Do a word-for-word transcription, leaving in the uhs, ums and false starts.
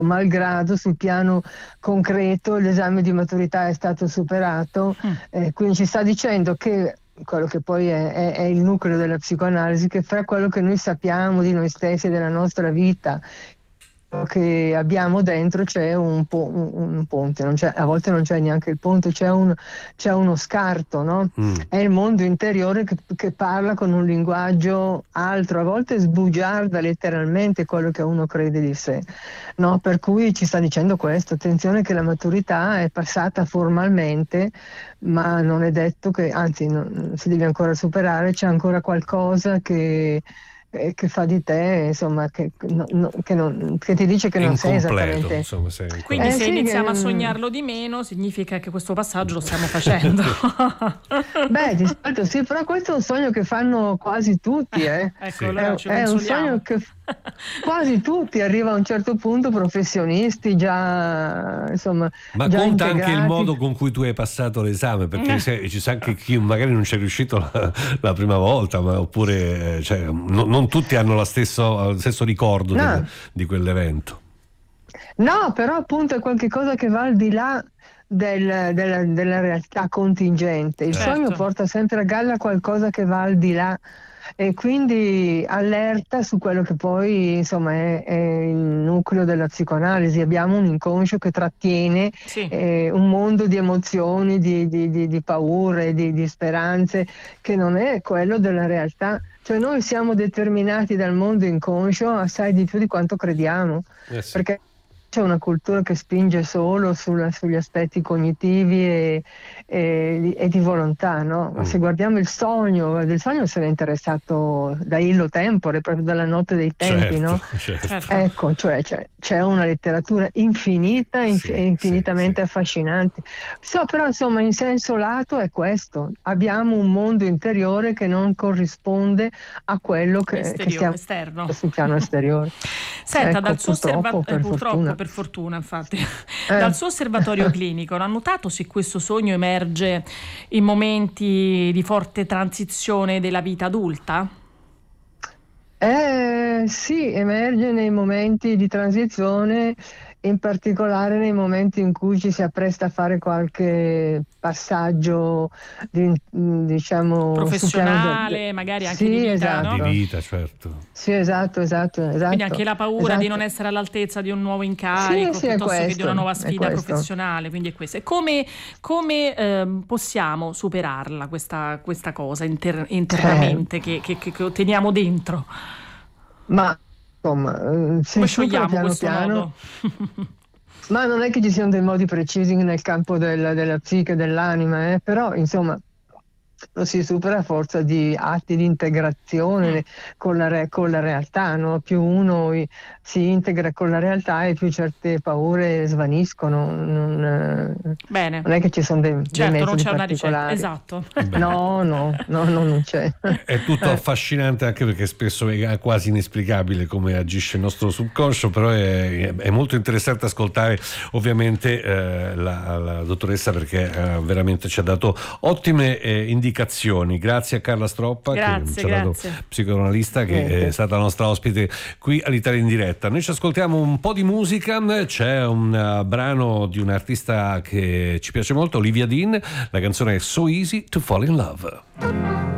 malgrado sul piano concreto l'esame di maturità è stato superato, mm. eh, quindi ci sta dicendo che quello che poi è, è, è il nucleo della psicoanalisi, che fra quello che noi sappiamo di noi stessi e della nostra vita che abbiamo dentro c'è un, po- un, un ponte, non c'è, a volte non c'è neanche il ponte, c'è, un, c'è uno scarto, no? Mm. È il mondo interiore che, che parla con un linguaggio altro, a volte sbugiarda letteralmente quello che uno crede di sé, no? Per cui ci sta dicendo questo, attenzione che la maturità è passata formalmente, ma non è detto che, anzi non, si deve ancora superare, c'è ancora qualcosa che che fa di te, insomma, che, no, no, che, non, che ti dice che non sei esattamente. Insomma, sei Quindi eh, se sì, iniziamo che... a sognarlo di meno, significa che questo passaggio lo stiamo facendo. Beh, di solito sì, però questo è un sogno che fanno quasi tutti, eh. Ecco, Sì. allora È, ci è un sogno che quasi tutti arriva a un certo punto, professionisti già, insomma, ma già conta integrati. Anche il modo con cui tu hai passato l'esame, perché se, ci sa anche chi magari non ci è riuscito la, la prima volta, ma oppure cioè, no, non tutti hanno la stesso, lo stesso ricordo no. del, di quell'evento. No, però appunto è qualcosa che va al di là del, della, della realtà contingente. Il certo. sogno porta sempre a galla qualcosa che va al di là e quindi allerta su quello che poi insomma è, è il nucleo della psicoanalisi. Abbiamo un inconscio che trattiene sì. eh, un mondo di emozioni, di, di, di, di paure, di, di speranze, che non è quello della realtà. Cioè noi siamo determinati dal mondo inconscio assai di più di quanto crediamo, eh sì. perché c'è una cultura che spinge solo sulla, sugli aspetti cognitivi e, e, e di volontà, no? Ma mm. se guardiamo il sogno, del sogno se n'è interessato da Illo Tempore, proprio dalla notte dei tempi, certo, no? Certo. Ecco, cioè c'è, c'è una letteratura infinita e sì, infinitamente sì, affascinante. So, però insomma in senso lato è questo, abbiamo un mondo interiore che non corrisponde a quello che, Esterio, che stiamo esterno. sul piano esteriore. Senta, ecco, dal suo purtroppo, osserva- per, eh, purtroppo fortuna. per fortuna infatti eh. dal suo osservatorio clinico ha notato se questo sogno emerge in momenti di forte transizione della vita adulta? Eh, sì, emerge nei momenti di transizione, in particolare nei momenti in cui ci si appresta a fare qualche passaggio di, diciamo professionale, de, de, magari anche sì, di vita, esatto. no? Di vita, certo. Sì, esatto, esatto, esatto. Quindi anche la paura esatto. di non essere all'altezza di un nuovo incarico, sì, sì, piuttosto questo, che di una nuova sfida professionale, quindi è questo. E come, come eh, possiamo superarla questa, questa cosa inter, internamente eh. che, che, che otteniamo dentro? Ma insomma, si come sciogliamo piano questo piano. nodo? Ma non è che ci siano dei modi precisi nel campo del, della psiche, dell'anima, eh? Però insomma lo si supera a forza di atti di integrazione mm. con, la re, con la realtà, no? Più uno si integra con la realtà e più certe paure svaniscono. Non, Bene. non è che ci sono dei, certo, dei metodi non c'è particolari. Una ricetta, esatto. No, no, no, no, non c'è. È tutto eh. affascinante anche perché spesso è quasi inesplicabile come agisce il nostro subconscio, però è, è molto interessante ascoltare ovviamente eh, la, la dottoressa perché eh, veramente ci ha dato ottime eh, indicazioni. Grazie a Carla Stroppa, grazie, che ci ha grazie. dato psicoanalista, che Niente. è stata la nostra ospite qui all'Italia in diretta. Noi ci ascoltiamo un po' di musica, c'è un uh, brano di un artista che ci piace molto, Olivia Dean, la canzone è So Easy to Fall in Love.